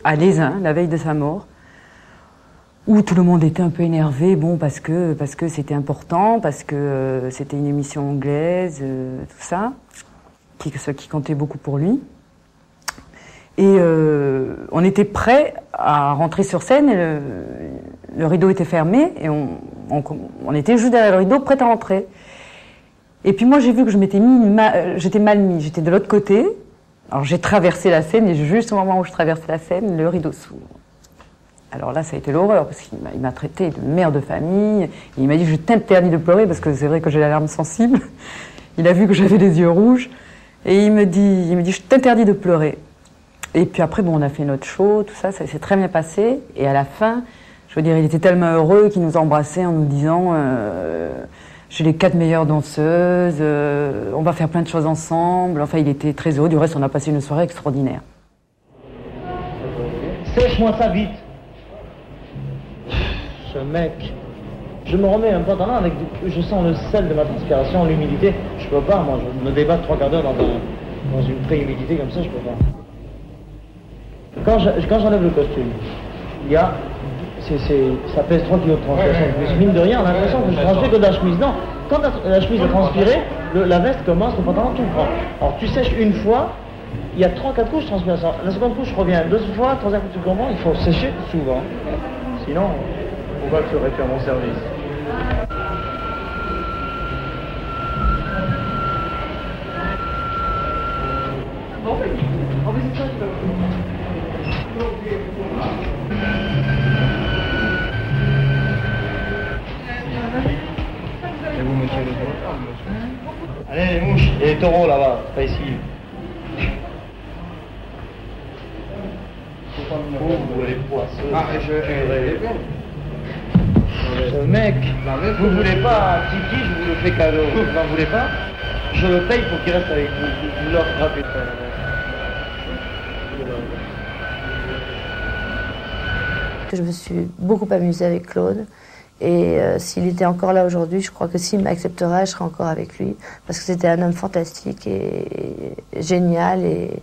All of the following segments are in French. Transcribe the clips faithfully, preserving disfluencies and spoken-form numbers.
à Lézin, la veille de sa mort, où tout le monde était un peu énervé, bon, parce que parce que c'était important, parce que euh, c'était une émission anglaise, euh, tout ça, qui, ce qui comptait beaucoup pour lui. Et euh, on était prêts à rentrer sur scène, et le, le rideau était fermé, et on, on, on était juste derrière le rideau, prêts à rentrer. Et puis moi, j'ai vu que je m'étais mis, ma, j'étais mal mis, j'étais de l'autre côté. Alors j'ai traversé la scène, et juste au moment où je traversais la scène, le rideau s'ouvre. Alors là, ça a été l'horreur, parce qu'il m'a, il m'a traité de mère de famille. Il m'a dit, je t'interdis de pleurer, parce que c'est vrai que j'ai la larme sensible. Il a vu que j'avais les yeux rouges. Et il me dit, il me dit, je t'interdis de pleurer. Et puis après, bon, on a fait notre show, tout ça, ça s'est très bien passé. Et à la fin, je veux dire, il était tellement heureux qu'il nous embrassait en nous disant, euh, j'ai les quatre meilleures danseuses, euh, on va faire plein de choses ensemble. Enfin, il était très heureux. Du reste, on a passé une soirée extraordinaire. Sèche-moi ça vite. Ce mec, je me remets un pantalon avec du... Je sens le sel de ma transpiration, l'humidité. Je peux pas, moi, je me débatte trois quarts d'heure dans, un... dans une pré-humidité comme ça, je peux pas. Quand, je... quand j'enlève le costume, il y a... C'est, c'est... Ça pèse trois kilos de transpiration. Ouais, mine de rien, on a l'impression que je transpire que de la chemise. Non, quand la, la chemise est transpirée, le... la veste commence, le pantalon, tout prend. Alors tu sèches une fois, il y a trois quatre couches de transpiration. La seconde couche revient deux fois, troisième couche, tu comprends, il faut sécher souvent. Sinon... Pourquoi tu aurais fait mon service? Bon, on visite ça, Et vous, monsieur le taureau? Allez, les mouches, et les taureaux là-bas, pas ici. Vous les poissons. Ah, je... Ce mec, vous voulez pas un tiki, je vous le fais cadeau. Vous n'en voulez pas? Je le paye pour qu'il reste avec vous. Vous l'offre gratuitement. Je me suis beaucoup amusée avec Claude. Et euh, s'il était encore là aujourd'hui, je crois que s'il m'accepterait, je serais encore avec lui. Parce que c'était un homme fantastique et, et génial et,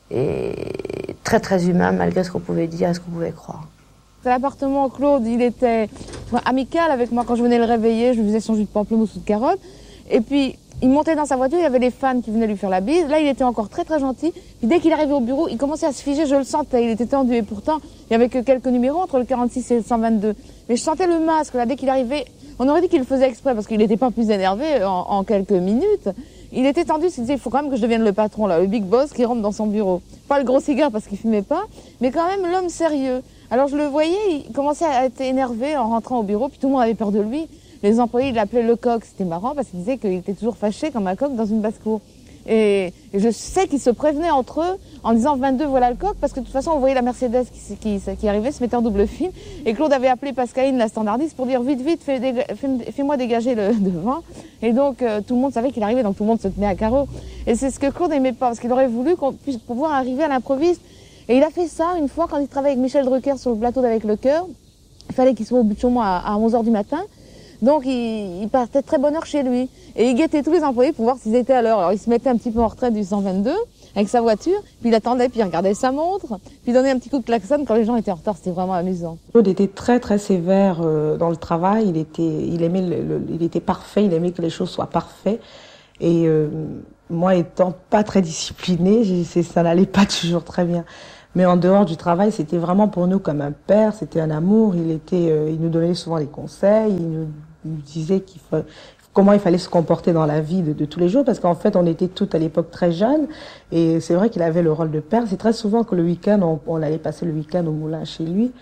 et très très humain, malgré ce qu'on pouvait dire et ce qu'on pouvait croire. L'appartement, Claude, il était amical avec moi. Quand je venais le réveiller, je lui faisais son jus de pamplemousse ou de carotte. Et puis, il montait dans sa voiture, il y avait des fans qui venaient lui faire la bise. Là, il était encore très très gentil. Puis dès qu'il arrivait au bureau, il commençait à se figer, je le sentais. Il était tendu et pourtant, il y avait que quelques numéros entre le quarante-six et le cent vingt-deux. Mais je sentais le masque, là, dès qu'il arrivait. On aurait dit qu'il le faisait exprès parce qu'il n'était pas plus énervé en, en quelques minutes. Il était tendu, il se disait, il faut quand même que je devienne le patron, là, le big boss qui rentre dans son bureau. Pas le gros cigare parce qu'il fumait pas, mais quand même l'homme sérieux. Alors je le voyais, il commençait à être énervé en rentrant au bureau, puis tout le monde avait peur de lui. Les employés, ils l'appelaient le coq, c'était marrant parce qu'ils disaient qu'il était toujours fâché comme un coq dans une basse-cour. Et, et je sais qu'ils se prévenaient entre eux en disant vingt-deux, voilà le coq, parce que de toute façon on voyait la Mercedes qui, qui, qui arrivait, se mettait en double fil. Et Claude avait appelé Pascaline, la standardiste, pour dire vite, vite, fais, déga- fais, fais-moi dégager le devant. Et donc euh, tout le monde savait qu'il arrivait, donc tout le monde se tenait à carreau. Et c'est ce que Claude n'aimait pas, parce qu'il aurait voulu qu'on puisse pouvoir arriver à l'improviste. Et il a fait ça une fois quand il travaillait avec Michel Drucker sur le plateau d'Avec le Cœur. Il fallait qu'il soit au bout de chez moi à, à onze heures du matin. Donc il, il partait de très bonne heure chez lui. Et il guettait tous les employés pour voir s'ils étaient à l'heure. Alors il se mettait un petit peu en retrait du cent vingt-deux avec sa voiture, puis il attendait, puis il regardait sa montre, puis il donnait un petit coup de klaxon quand les gens étaient en retard. C'était vraiment amusant. Claude était très très sévère euh, dans le travail. Il était, il aimait, le, le, il était parfait. Il aimait que les choses soient parfaites. Et euh, moi, étant pas très disciplinée, j'ai, ça n'allait pas toujours très bien. Mais en dehors du travail, c'était vraiment pour nous comme un père. C'était un amour. Il était, euh, il nous donnait souvent des conseils. Il nous, il nous disait qu'il faut, comment il fallait se comporter dans la vie de, de tous les jours, parce qu'en fait, on était toutes à l'époque très jeunes. Et c'est vrai qu'il avait le rôle de père. C'est très souvent que le week-end, on, on allait passer le week-end au moulin chez lui.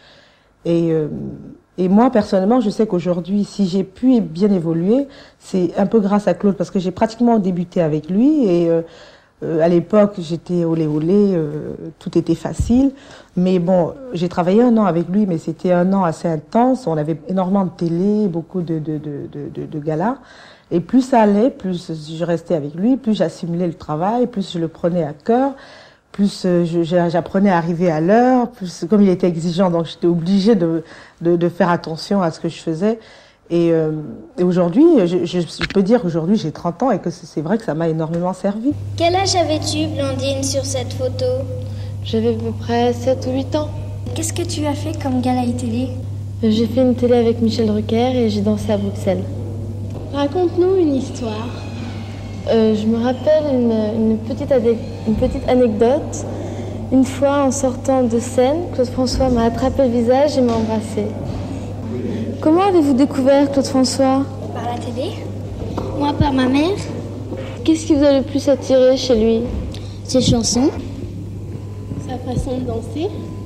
Et euh, Et moi, personnellement, je sais qu'aujourd'hui, si j'ai pu bien évoluer, c'est un peu grâce à Claude, parce que j'ai pratiquement débuté avec lui. Et euh, euh, à l'époque, j'étais olé olé, euh, tout était facile. Mais bon, j'ai travaillé un an avec lui, mais c'était un an assez intense. On avait énormément de télé, beaucoup de, de, de, de, de, de galas. Et plus ça allait, plus je restais avec lui, plus j'assimilais le travail, plus je le prenais à cœur. Plus euh, je, j'apprenais à arriver à l'heure, plus comme il était exigeant, donc j'étais obligée de, de, de faire attention à ce que je faisais. Et, euh, et aujourd'hui, je, je, je peux dire qu'aujourd'hui j'ai trente ans et que c'est vrai que ça m'a énormément servi. Quel âge avais-tu, Blandine, sur cette photo? J'avais à peu près sept ou huit ans. qu'est-ce que tu as fait comme gala télé? J'ai fait une télé avec Michel Drucker et j'ai dansé à Bruxelles. Raconte-nous une histoire. Euh, je me rappelle une, une, petite adé- une petite anecdote. Une fois, en sortant de scène, Claude François m'a attrapé le visage et m'a embrassé. Comment avez-vous découvert Claude François? Par la télé. Moi, par ma mère. Qu'est-ce qui vous a le plus attiré chez lui? Ses chansons. Sa façon de danser.